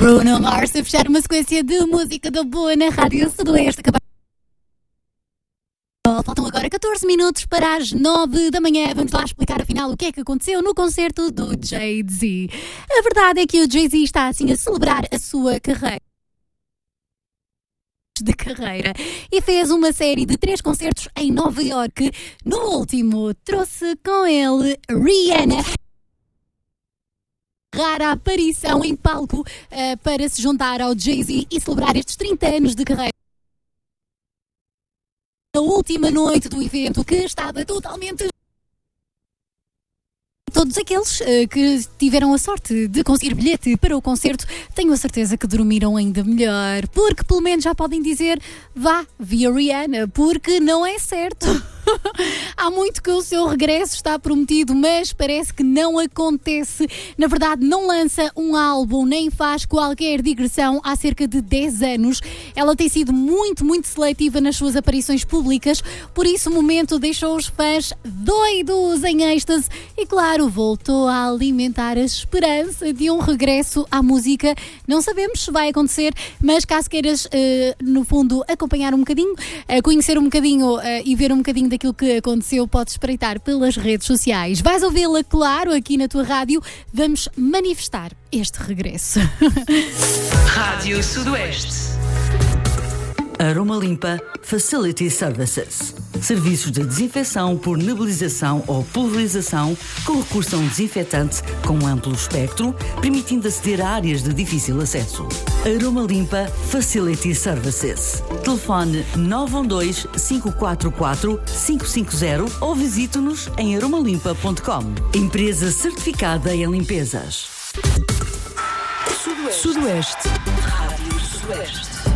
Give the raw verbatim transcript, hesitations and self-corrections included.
Bruno Mars a fechar uma sequência de música da boa na Rádio Sudoeste. Faltam agora catorze minutos para as nove da manhã. Vamos lá explicar afinal o que é que aconteceu no concerto do Jay-Z. A verdade é que o Jay-Z está assim a celebrar a sua carreira. de carreira e fez uma série de três concertos em Nova Iorque. No último, trouxe com ele Rihanna. Rara aparição em palco uh, para se juntar ao Jay-Z e celebrar estes trinta anos de carreira. Na última noite do evento, que estava totalmente... Todos aqueles uh, que tiveram a sorte de conseguir bilhete para o concerto, tenho a certeza que dormiram ainda melhor, porque pelo menos já podem dizer, vá, via Rihanna, porque não é certo. Há muito que o seu regresso está prometido, mas parece que não acontece. Na verdade, não lança um álbum, nem faz qualquer digressão há cerca de dez anos. Ela tem sido muito, muito seletiva nas suas aparições públicas, por isso o momento deixou os fãs doidos em êxtase e, claro, voltou a alimentar a esperança de um regresso à música. Não sabemos se vai acontecer, mas caso queiras, uh, no fundo, acompanhar um bocadinho, uh, conhecer um bocadinho uh, e ver um bocadinho daquilo que aconteceu, podes espreitar pelas redes sociais. Vais ouvi-la, claro, aqui na tua rádio. Vamos manifestar este regresso. Rádio Sudoeste. Aroma Limpa Facility Services. Serviços de desinfecção por nebulização ou pulverização com recurso a um desinfetante com amplo espectro, permitindo aceder a áreas de difícil acesso. Aroma Limpa Facility Services. Telefone nove um dois, cinco quatro quatro, cinco cinco zero ou visite-nos em aromalimpa ponto com. Empresa certificada em limpezas. Sudoeste. Sudoeste. Rádio Sudoeste.